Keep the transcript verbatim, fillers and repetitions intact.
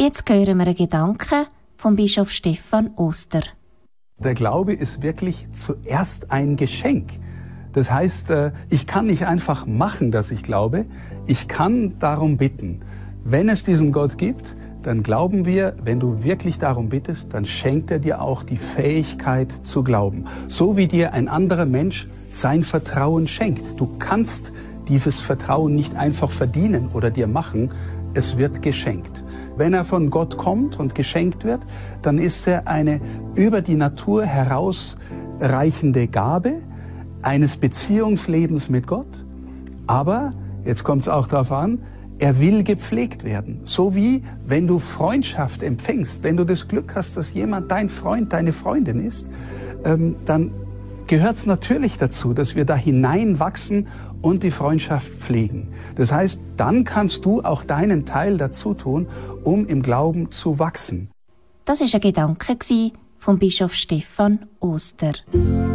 Jetzt hören wir einen Gedanken vom Bischof Stephan Oster. Der Glaube ist wirklich zuerst ein Geschenk. Das heißt, ich kann nicht einfach machen, dass ich glaube. Ich kann darum bitten. Wenn es diesen Gott gibt, dann glauben wir, wenn du wirklich darum bittest, dann schenkt er dir auch die Fähigkeit zu glauben. So wie dir ein anderer Mensch sein Vertrauen schenkt. Du kannst dieses Vertrauen nicht einfach verdienen oder dir machen. Es wird geschenkt. Wenn er von Gott kommt und geschenkt wird, dann ist er eine über die Natur herausreichende Gabe eines Beziehungslebens mit Gott. Aber, jetzt kommt es auch darauf an, er will gepflegt werden. So wie, wenn du Freundschaft empfängst, wenn du das Glück hast, dass jemand dein Freund, deine Freundin ist, ähm, dann gehört es natürlich dazu, dass wir da hineinwachsen und die Freundschaft pflegen. Das heißt, dann kannst du auch deinen Teil dazu tun, um im Glauben zu wachsen. Das war ein Gedanke vom Bischof Stephan Oster.